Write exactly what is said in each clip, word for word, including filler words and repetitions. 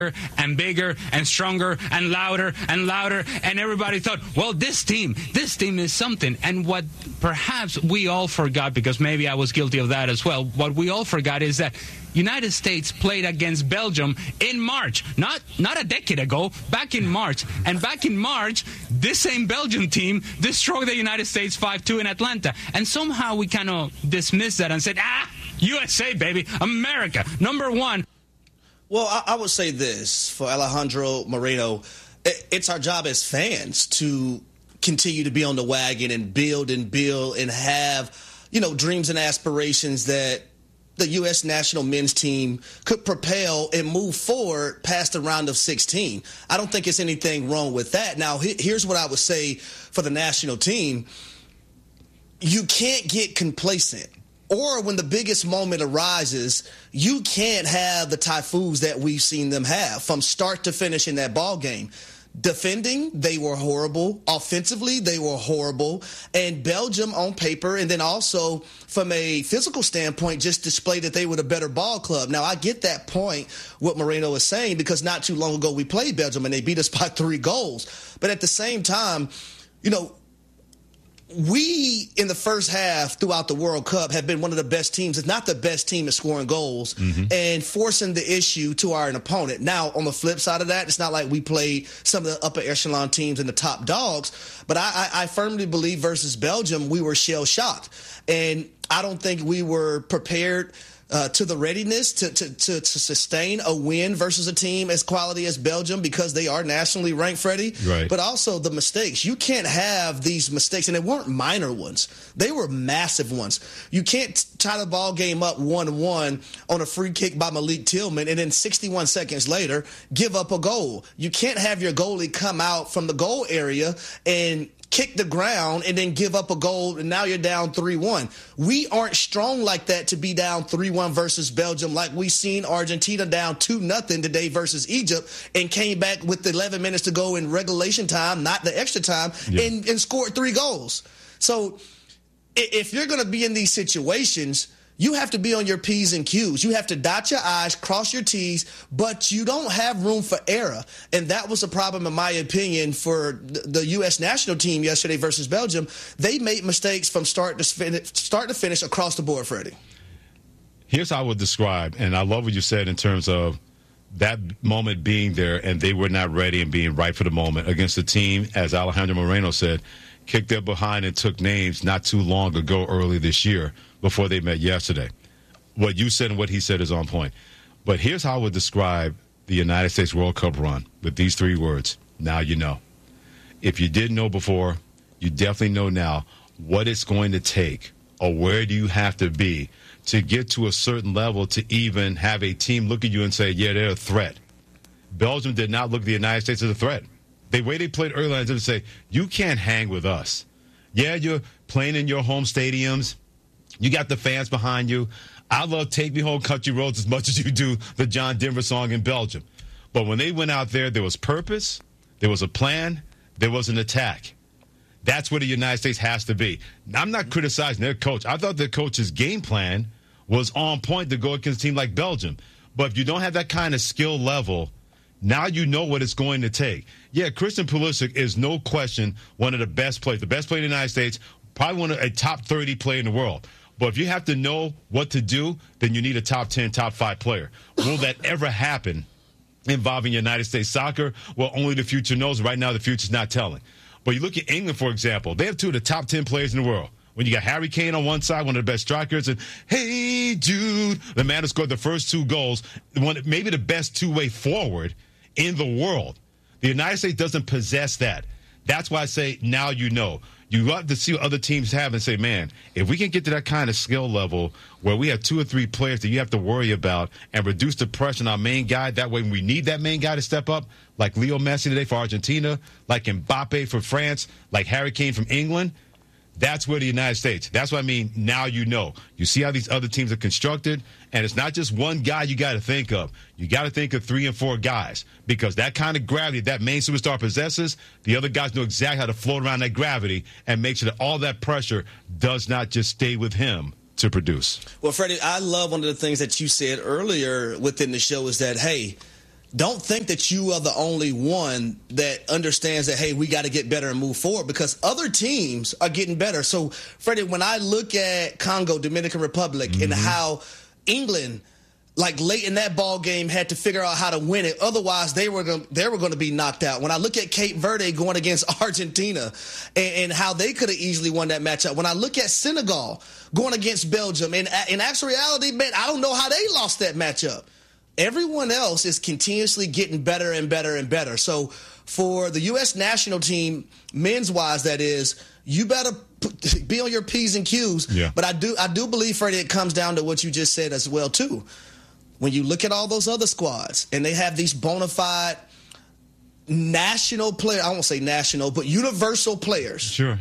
and bigger and stronger and louder and louder, and everybody thought, well, this team, this team is something. And what perhaps we all forgot, because maybe I was guilty of that as well, what we all forgot is that United States played against Belgium in March, not not a decade ago, back in March. And back in March, this same Belgium team destroyed the United States five two in Atlanta. And somehow we kind of dismissed that and said, ah, U S A, baby, America, number one. Well, I, I would say this for Alejandro Moreno. It, it's our job as fans to continue to be on the wagon and build and build and have, you know, dreams and aspirations that the U S national men's team could propel and move forward past the round of sixteen. I don't think it's anything wrong with that. Now, he, here's what I would say for the national team. You can't get complacent. Or when the biggest moment arises, you can't have the typhoons that we've seen them have from start to finish in that ball game. Defending, they were horrible. Offensively, they were horrible. And Belgium on paper, and then also from a physical standpoint, just displayed that they were the better ball club. Now, I get that point, what Moreno is saying, because not too long ago we played Belgium and they beat us by three goals. But at the same time, you know, we, in the first half throughout the World Cup, have been one of the best teams, if not the best team at scoring goals mm-hmm. and forcing the issue to our opponent. Now, on the flip side of that, it's not like we played some of the upper echelon teams and the top dogs, but I, I, I firmly believe versus Belgium, we were shell-shocked. And I don't think we were prepared Uh, to the readiness to, to, to, to sustain a win versus a team as quality as Belgium, because they are nationally ranked, Freddie. Right. But also the mistakes. You can't have these mistakes, and they weren't minor ones. They were massive ones. You can't tie the ball game up one one on a free kick by Malik Tillman and then sixty-one seconds later give up a goal. You can't have your goalie come out from the goal area and kick the ground and then give up a goal, and now you're down three one. We aren't strong like that to be down three one versus Belgium, like we seen Argentina down two nothing today versus Egypt and came back with eleven minutes to go in regulation time, not the extra time, yeah. and, and scored three goals. So if you're going to be in these situations, you have to be on your P's and Q's. You have to dot your I's, cross your T's, but you don't have room for error. And that was a problem, in my opinion, for the U S national team yesterday versus Belgium. They made mistakes from start to finish, start to finish across the board, Freddie. Here's how I would describe, and I love what you said in terms of that moment being there and they were not ready and being right for the moment against a team, as Alejandro Moreno said, kicked their behind and took names not too long ago, early this year, before they met yesterday. What you said and what he said is on point. But here's how I would describe the United States World Cup run with these three words. Now you know. If you didn't know before, you definitely know now what it's going to take, or where do you have to be to get to a certain level to even have a team look at you and say, yeah, they're a threat. Belgium did not look at the United States as a threat. The way they played early on, they would say, you can't hang with us. Yeah, you're playing in your home stadiums. You got the fans behind you. I love Take Me Home Country Roads as much as you do the John Denver song in Belgium. But when they went out there, there was purpose, there was a plan, there was an attack. That's where the United States has to be. I'm not criticizing their coach. I thought their coach's game plan was on point to go against a team like Belgium. But if you don't have that kind of skill level, now you know what it's going to take. Yeah, Christian Pulisic is no question one of the best players, the best player in the United States, probably one of a top thirty player in the world. But if you have to know what to do, then you need a top ten, top five player. Will that ever happen involving United States soccer? Well, only the future knows. Right now, the future's not telling. But you look at England, for example. They have two of the top ten players in the world. When you got Harry Kane on one side, one of the best strikers, and hey, Jude, the man who scored the first two goals, one maybe the best two-way forward in the world. The United States doesn't possess that. That's why I say now you know. You got to see what other teams have and say, man, if we can get to that kind of skill level where we have two or three players that you have to worry about and reduce the pressure on our main guy, that way when we need that main guy to step up, like Leo Messi today for Argentina, like Mbappe for France, like Harry Kane from England, that's where the United States. That's what I mean, now you know. You see how these other teams are constructed, and it's not just one guy you got to think of. You got to think of three and four guys, because that kind of gravity that main superstar possesses, the other guys know exactly how to float around that gravity and make sure that all that pressure does not just stay with him to produce. Well, Freddie, I love one of the things that you said earlier within the show is that, hey, don't think that you are the only one that understands that, hey, we got to get better and move forward, because other teams are getting better. So, Freddie, when I look at Congo, Dominican Republic, mm-hmm. and how England, like late in that ball game, had to figure out how to win it. Otherwise, they were going they were going to be knocked out. When I look at Cape Verde going against Argentina and, and how they could have easily won that matchup. When I look at Senegal going against Belgium, and in actual reality, man, I don't know how they lost that matchup. Everyone else is continuously getting better and better and better. So for the U S national team, men's-wise, that is, you better put, be on your P's and Q's. Yeah. But I do I do believe, Freddie, it comes down to what you just said as well, too. When you look at all those other squads, and they have these bona fide national players, I won't say national, but universal players. Sure.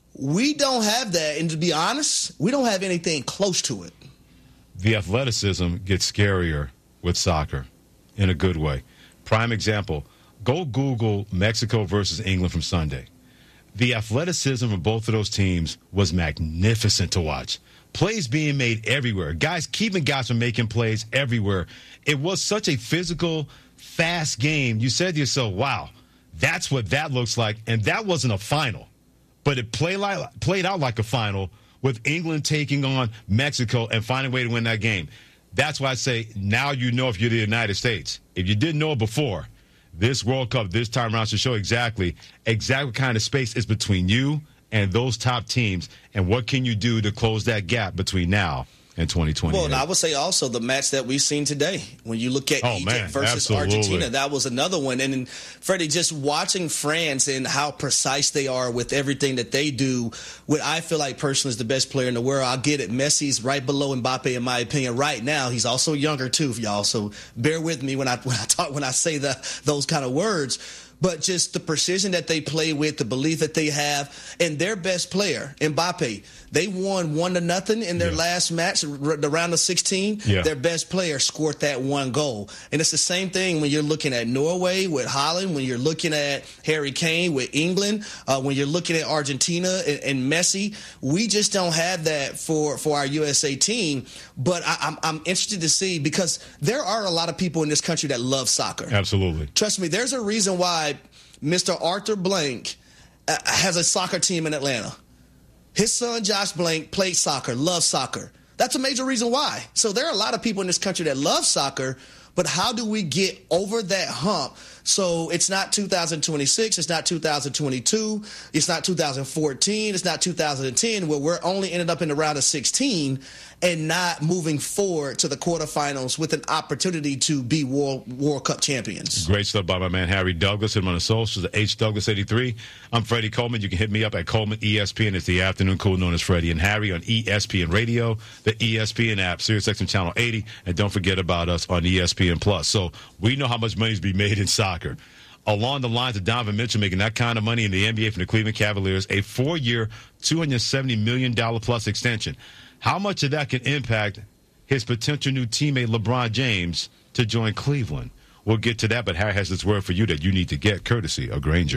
We don't have that, and to be honest, we don't have anything close to it. The athleticism gets scarier with soccer in a good way. Prime example, go Google Mexico versus England from Sunday. The athleticism of both of those teams was magnificent to watch. Plays being made everywhere. Guys keeping guys from making plays everywhere. It was such a physical, fast game. You said to yourself, wow, that's what that looks like. And that wasn't a final. But it played, like, played out like a final with England taking on Mexico and finding a way to win that game. That's why I say now you know if you're the United States. If you didn't know it before, this World Cup this time around should show exactly, exactly what kind of space is between you and those top teams, and what can you do to close that gap between now and twenty twenty. Well, and I would say also the match that we've seen today, when you look at oh, Egypt man, versus absolutely. Argentina, that was another one. And then, Freddie, just watching France and how precise they are with everything that they do, what I feel like personally is the best player in the world. I'll get it. Messi's right below Mbappe, in my opinion, right now. He's also younger, too, y'all. So bear with me when I when I talk when I say the, those kind of words. But just the precision that they play with, the belief that they have, and their best player, Mbappe, they won one to nothing in their yeah. last match, the round of sixteen. Yeah. Their best player scored that one goal. And it's the same thing when you're looking at Norway with Holland, when you're looking at Harry Kane with England, uh, when you're looking at Argentina and, and Messi. We just don't have that for, for our U S A team. But I, I'm, I'm interested to see, because there are a lot of people in this country that love soccer. Absolutely. Trust me, there's a reason why Mister Arthur Blank uh, has a soccer team in Atlanta. His son, Josh Blank, played soccer, loves soccer. That's a major reason why. So there are a lot of people in this country that love soccer, but how do we get over that hump? So it's not two thousand twenty-six, it's not two thousand twenty-two, it's not two thousand fourteen, it's not two thousand ten, where we're only ended up in the round of sixteen and not moving forward to the quarterfinals with an opportunity to be World, World Cup champions. Great stuff by my man Harry Douglas. Hit him on the socials at H Douglas eighty-three. I'm Freddie Coleman. You can hit me up at Coleman E S P N. It's the afternoon cool known as Freddie and Harry on E S P N Radio, the E S P N app, SiriusXM Channel eighty, and don't forget about us on E S P N Plus. So we know how much money is being made in soccer. Along the lines of Donovan Mitchell making that kind of money in the N B A from the Cleveland Cavaliers, a four-year, two hundred seventy million dollars plus extension. How much of that can impact his potential new teammate LeBron James to join Cleveland? We'll get to that, but Harry has this word for you that you need to get, courtesy of Grainger.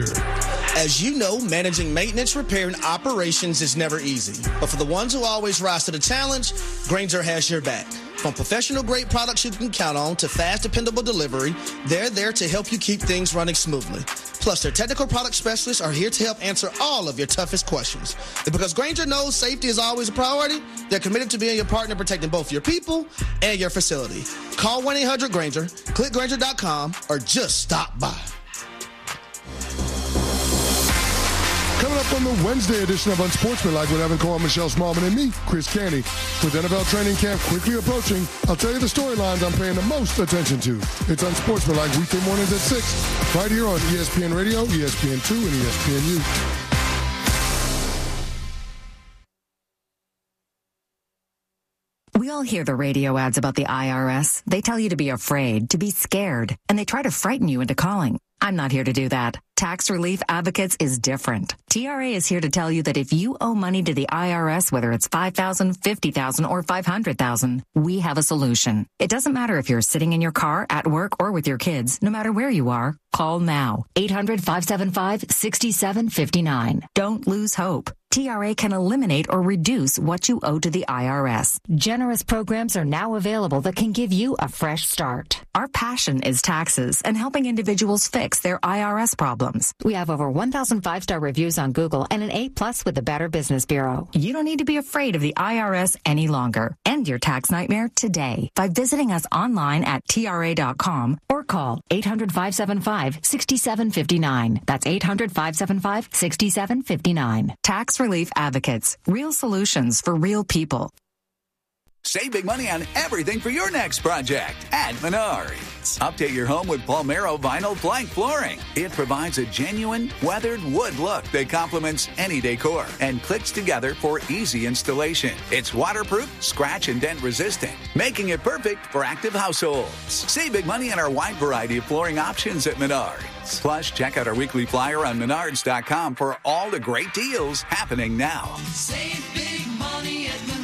As you know, managing maintenance, repair, and operations is never easy. But for the ones who always rise to the challenge, Grainger has your back. From professional-grade products you can count on to fast, dependable delivery, they're there to help you keep things running smoothly. Plus, their technical product specialists are here to help answer all of your toughest questions. And because Grainger knows safety is always a priority, they're committed to being your partner, protecting both your people and your facility. Call one eight hundred Grainger, click Grainger dot com, or just stop by. Coming up on the Wednesday edition of Unsportsmanlike with Evan Cole, Michelle Smallman, and me, Chris Canty. With N F L training camp quickly approaching, I'll tell you the storylines I'm paying the most attention to. It's Unsportsmanlike weekday mornings at six, right here on E S P N Radio, E S P N two, and E S P N U. We all hear the radio ads about the I R S. They tell you to be afraid, to be scared, and they try to frighten you into calling. I'm not here to do that. Tax Relief Advocates is different. T R A is here to tell you that if you owe money to the I R S, whether it's five thousand dollars, fifty thousand dollars, or five hundred thousand dollars, we have a solution. It doesn't matter if you're sitting in your car, at work, or with your kids. No matter where you are, call now. eight hundred, five seven five, six seven five nine. Don't lose hope. T R A can eliminate or reduce what you owe to the I R S. Generous programs are now available that can give you a fresh start. Our passion is taxes and helping individuals fix their I R S problems. We have over one thousand five-star reviews on Google and an A plus with the Better Business Bureau. You don't need to be afraid of the I R S any longer. End your tax nightmare today by visiting us online at T R A dot com or call eight hundred, five seven five, six seven five nine. That's eight hundred, five seven five, six seven five nine. Tax Relief Advocates. Real solutions for real people. Save big money on everything for your next project at Menards. Update your home with Palmero vinyl plank flooring. It provides a genuine, weathered wood look that complements any decor and clicks together for easy installation. It's waterproof, scratch and dent resistant, making it perfect for active households. Save big money on our wide variety of flooring options at Menards. Plus, check out our weekly flyer on menards dot com for all the great deals happening now. Save big money at Menards.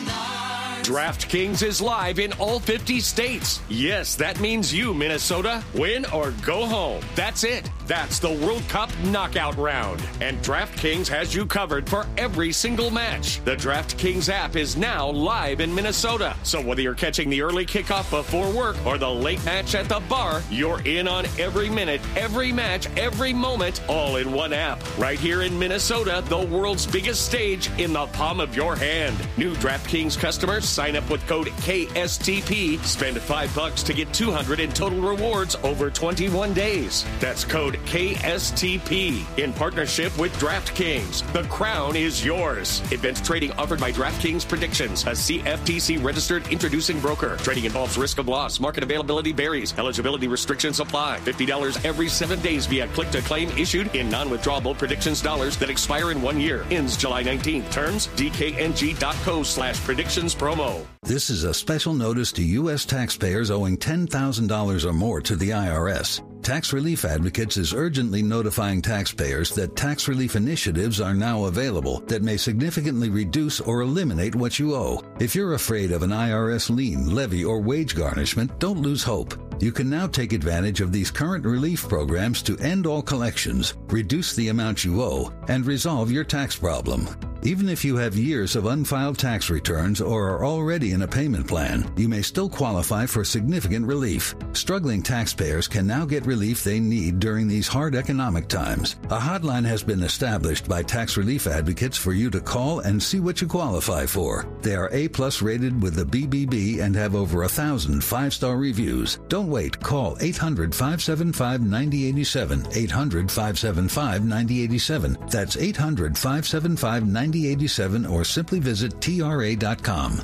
DraftKings is live in all fifty states. Yes, that means you, Minnesota, win or go home. That's it. That's the World Cup knockout round. And DraftKings has you covered for every single match. The DraftKings app is now live in Minnesota. So whether you're catching the early kickoff before work or the late match at the bar, you're in on every minute, every match, every moment, all in one app. Right here in Minnesota, the world's biggest stage in the palm of your hand. New DraftKings customers sign up with code K S T P. Spend five bucks to get two hundred in total rewards over twenty-one days. That's code K S T P in partnership with DraftKings. The crown is yours. Events trading offered by DraftKings Predictions, a C F T C registered introducing broker. Trading involves risk of loss. Market availability varies. Eligibility restrictions apply. fifty dollars every seven days via click to claim issued in non-withdrawable predictions dollars that expire in one year. Ends July nineteenth. Terms D K N G dot co slash predictions promo. This is a special notice to U S taxpayers owing ten thousand dollars or more to the I R S. Tax Relief Advocates is urgently notifying taxpayers that tax relief initiatives are now available that may significantly reduce or eliminate what you owe. If you're afraid of an I R S lien, levy, or wage garnishment, don't lose hope. You can now take advantage of these current relief programs to end all collections, reduce the amount you owe, and resolve your tax problem. Even if you have years of unfiled tax returns or are already in a payment plan, you may still qualify for significant relief. Struggling taxpayers can now get relief they need during these hard economic times. A hotline has been established by Tax Relief Advocates for you to call and see what you qualify for. They are A-plus rated with the B B B and have over a thousand five-star reviews. Don't wait. Call eight hundred, five seven five, nine zero eight seven, eight hundred, five seven five, nine zero eight seven. That's eight hundred, five seven five, nine zero eight seven or simply visit T R A dot com.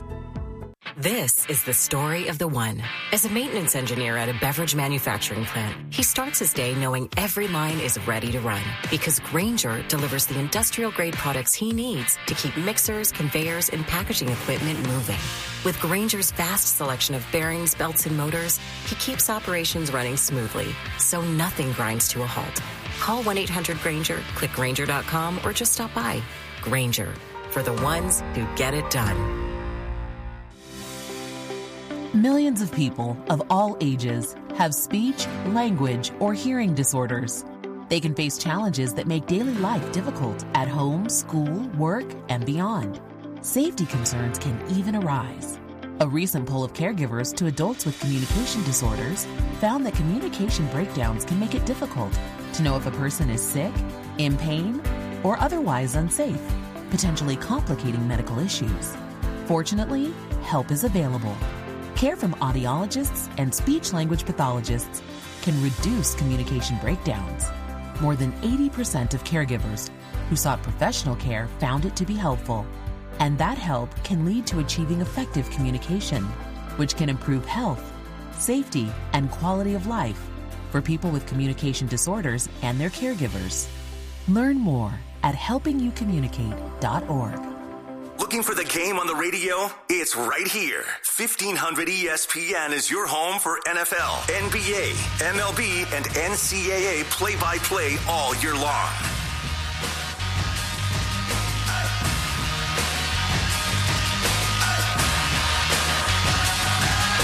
This is the story of the one. As a maintenance engineer at a beverage manufacturing plant, he starts his day knowing every line is ready to run because Grainger delivers the industrial-grade products he needs to keep mixers, conveyors, and packaging equipment moving. With Grainger's vast selection of bearings, belts, and motors, he keeps operations running smoothly, so nothing grinds to a halt. Call one eight hundred Grainger, click Grainger dot com, or just stop by. Grainger, for the ones who get it done. Millions of people of all ages have speech, language, or hearing disorders. They can face challenges that make daily life difficult at home, school, work, and beyond. Safety concerns can even arise. A recent poll of caregivers to adults with communication disorders found that communication breakdowns can make it difficult to know if a person is sick, in pain, or otherwise unsafe, potentially complicating medical issues. Fortunately, help is available. Care from audiologists and speech-language pathologists can reduce communication breakdowns. More than eighty percent of caregivers who sought professional care found it to be helpful. And that help can lead to achieving effective communication, which can improve health, safety, and quality of life for people with communication disorders and their caregivers. Learn more at helping you communicate dot org. Looking for the game on the radio? It's right here. fifteen hundred E S P N is your home for N F L, N B A, M L B, and N C double A play-by-play all year long.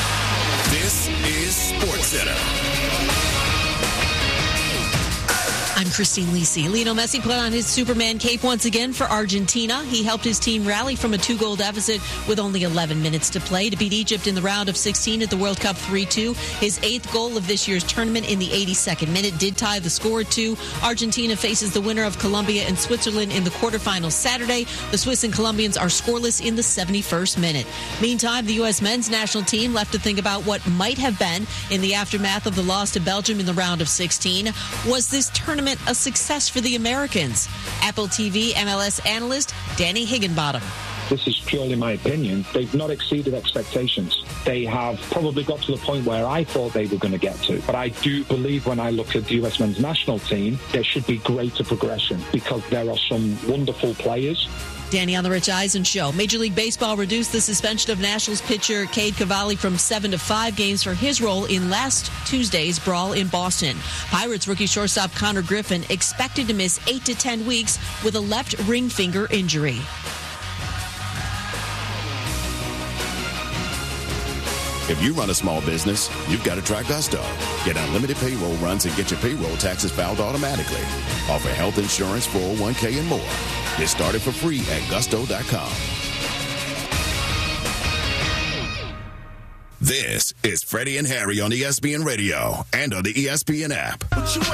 This is SportsCenter. I'm Christine Lisi. Lionel Messi put on his Superman cape once again for Argentina. He helped his team rally from a two-goal deficit with only eleven minutes to play to beat Egypt in the round of sixteen at the World Cup three two. His eighth goal of this year's tournament in the eighty-second minute did tie the score at two. Argentina faces the winner of Colombia and Switzerland in the quarterfinals Saturday. The Swiss and Colombians are scoreless in the seventy-first minute. Meantime, the U S men's national team left to think about what might have been in the aftermath of the loss to Belgium in the round of sixteen. Was this tournament a success for the Americans? Apple T V M L S analyst Danny Higginbottom. This is purely my opinion. They've not exceeded expectations. They have probably got to the point where I thought they were going to get to. But I do believe when I look at the U S men's national team, there should be greater progression because there are some wonderful players. Danny on the Rich Eisen Show. Major League Baseball reduced the suspension of Nationals pitcher Cade Cavalli from seven to five games for his role in last Tuesday's brawl in Boston. Pirates rookie shortstop Connor Griffin expected to miss eight to ten weeks with a left ring finger injury. If you run a small business, you've got to try Gusto. Get unlimited payroll runs and get your payroll taxes filed automatically. Offer health insurance, four oh one k, and more. Get started for free at gusto dot com. This is Freddie and Harry on E S P N Radio and on the E S P N app.